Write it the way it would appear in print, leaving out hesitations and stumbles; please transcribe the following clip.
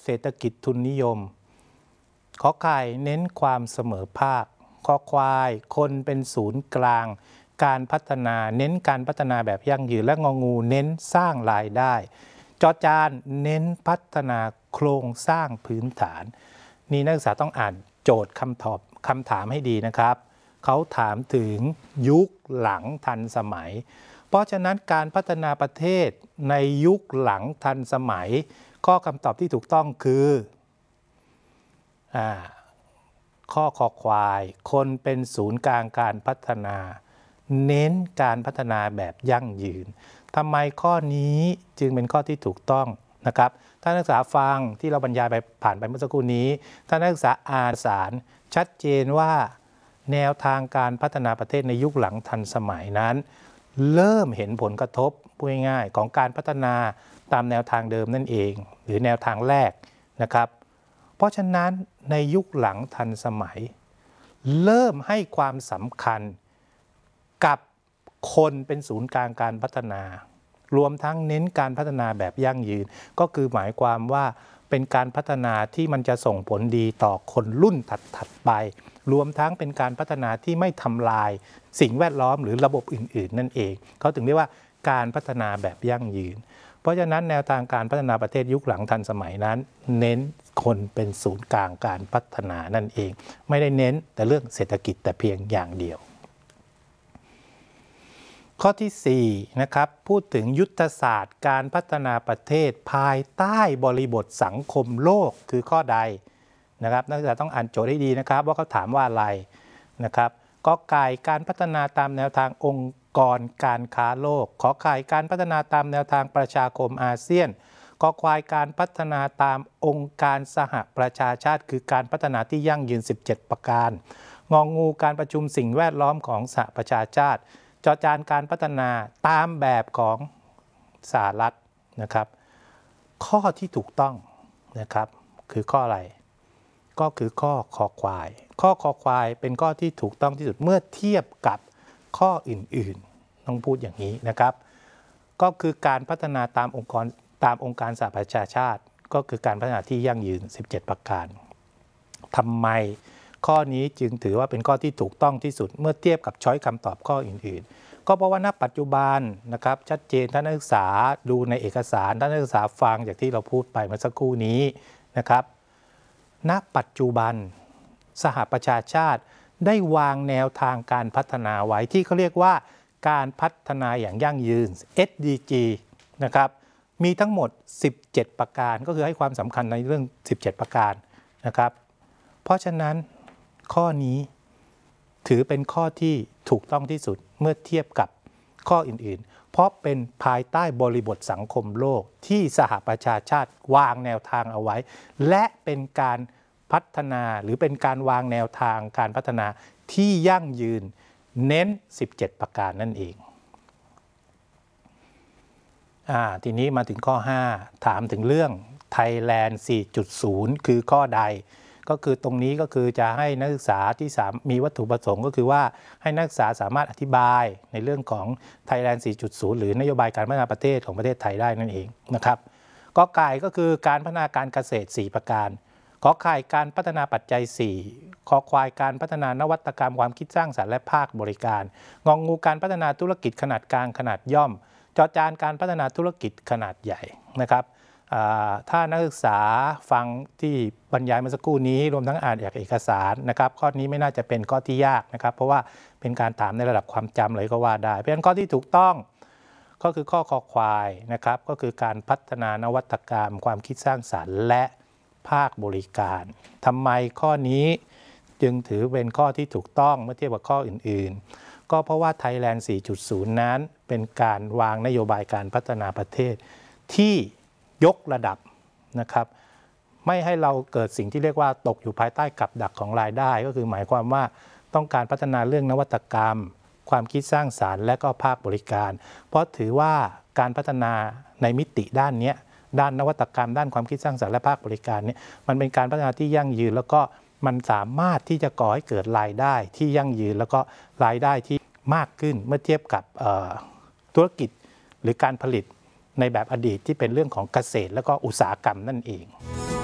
เศรษฐกิจทุนนิยมขอไข่เน้นความเสมอภาคคอควายคนเป็นศูนย์กลางการพัฒนาเน้นการพัฒนาแบบยั่งยืนและงองูเน้นสร้างรายได้จอจานเน้นพัฒนาโครงสร้างพื้นฐานนี่นักศึกษาต้องอ่านโจทย์คำถามให้ดีนะครับเขาถามถึงยุคหลังทันสมัยเพราะฉะนั้นการพัฒนาประเทศในยุคหลังทันสมัยข้อคำตอบที่ถูกต้องคือข้อคอควายคนเป็นศูนย์กลางการพัฒนาเน้นการพัฒนาแบบยั่งยืนทำไมข้อนี้จึงเป็นข้อที่ถูกต้องนะครับท่านนักศึกษาฟังที่เราบรรยายไปผ่านไปเมื่อสักครู่นี้ท่านนักศึกษาอ่านสารชัดเจนว่าแนวทางการพัฒนาประเทศในยุคหลังทันสมัยนั้นเริ่มเห็นผลกระทบพูดง่ายๆของการพัฒนาตามแนวทางเดิมนั่นเองหรือแนวทางแรกนะครับเพราะฉะนั้นในยุคหลังทันสมัยเริ่มให้ความสำคัญกับคนเป็นศูนย์กลางการพัฒนารวมทั้งเน้นการพัฒนาแบบยั่งยืนก็คือหมายความว่าเป็นการพัฒนาที่มันจะส่งผลดีต่อคนรุ่นถัดไปรวมทั้งเป็นการพัฒนาที่ไม่ทำลายสิ่งแวดล้อมหรือระบบอื่นๆนั่นเองเขาถึงเรียกว่าการพัฒนาแบบยั่งยืนเพราะฉะนั้นแนวทางการพัฒนาประเทศยุคหลังทันสมัยนั้นเน้นคนเป็นศูนย์กลางการพัฒนานั่นเองไม่ได้เน้นแต่เรื่องเศรษฐกิจแต่เพียงอย่างเดียวข้อที่4นะครับพูดถึงยุทธศาสตร์การพัฒนาประเทศภายใต้บริบทสังคมโลกคือข้อใดนะครับนักศึกษาต้องอ่านโจทย์ให้ดีนะครับว่าเขาถามว่าอะไรนะครับกอไก่การพัฒนาตามแนวทางองค์กรการค้าโลกขอไข่การพัฒนาตามแนวทางประชาคมอาเซียนกอควายการพัฒนาตามองค์การสหประชาชาติคือการพัฒนาที่ยั่งยืน17ประการงองูการประชุมสิ่งแวดล้อมของสหประชาชาติจอจานการพัฒนาตามแบบของสหรัฐนะครับข้อที่ถูกต้องนะครับคือข้ออะไรก็คือข้อคอควายข้อคอควายเป็นข้อที่ถูกต้องที่สุดเมื่อเทียบกับข้ออื่นๆต้องพูดอย่างนี้นะครับก็คือการพัฒนาตามองค์การสหประชาชาติก็คือการพัฒนาที่ยั่งยืน17ประการทำไมข้อนี้จึงถือว่าเป็นข้อที่ถูกต้องที่สุดเมื่อเทียบกับช้อยคำตอบข้ออื่นๆก็เพราะว่าณปัจจุบันนะครับชัดเจนท่านนักศึกษาดูในเอกสารท่านนักศึกษาฟังจากที่เราพูดไปเมื่อสักครู่นี้นะครับณปัจจุบันสหประชาชาติได้วางแนวทางการพัฒนาไว้ที่เขาเรียกว่าการพัฒนาอย่างยั่งยืน SDG นะครับมีทั้งหมด17ประการก็คือให้ความสำคัญในเรื่อง17ประการนะครับเพราะฉะนั้นข้อนี้ถือเป็นข้อที่ถูกต้องที่สุดเมื่อเทียบกับข้ออื่นๆเพราะเป็นภายใต้บริบทสังคมโลกที่สหประชาชาติวางแนวทางเอาไว้และเป็นการพัฒนาหรือเป็นการวางแนวทางการพัฒนาที่ยั่งยืนเน้น17ประการนั่นเองทีนี้มาถึงข้อ5ถามถึงเรื่อง Thailand 4.0 คือข้อใดก็คือตรงนี้ก็คือจะให้นักศึกษาที่มีวัตถุประสงค์ก็คือว่าให้นักศึกษาสามารถอธิบายในเรื่องของ Thailand 4.0 หรือนโยบายการพัฒนาประเทศของประเทศไทยได้นั่นเองนะครับกอไก่ก็คือการพัฒนาการเกษตร4ประการขอไข่การพัฒนาปัจจัย4คอควายการพัฒนานวัตกรรมความคิดสร้างสรรค์และภาคบริการงองูการพัฒนาธุรกิจขนาดกลางขนาดย่อมจอจานการพัฒนาธุรกิจขนาดใหญ่นะครับถ้านักศึกษาฟังที่บรรยายเมื่อสักครู่นี้รวมทั้งอ่านเอกสารนะครับข้อนี้ไม่น่าจะเป็นข้อที่ยากนะครับเพราะว่าเป็นการถามในระดับความจำเลยก็ว่าได้เพราะฉะนั้นข้อที่ถูกต้องก็คือข้อคอควายนะครับก็คือการพัฒนานวัตกรรมความคิดสร้างสรรค์และภาคบริการทำไมข้อนี้จึงถือเป็นข้อที่ถูกต้องเมื่อเทียบกับข้ออื่นๆก็เพราะว่า Thailand 4.0 นั้นเป็นการวางนโยบายการพัฒนาประเทศที่ยกระดับนะครับไม่ให้เราเกิดสิ่งที่เรียกว่าตกอยู่ภายใต้กับดักของรายได้ก็คือหมายความว่าต้องการพัฒนาเรื่องนวัตกรรมความคิดสร้างสรรค์และก็ภาคบริการเพราะถือว่าการพัฒนาในมิติด้านนี้ด้านนวัตกรรมด้านความคิดสร้างสรรค์และภาคบริการเนี่ยมันเป็นการพัฒนาที่ยั่งยืนแล้วก็มันสามารถที่จะก่อให้เกิดรายได้ที่ยั่งยืนแล้วก็รายได้ที่มากขึ้นเมื่อเทียบกับธุรกิจหรือการผลิตในแบบอดีตที่เป็นเรื่องของเกษตรและก็อุตสาหกรรมนั่นเอง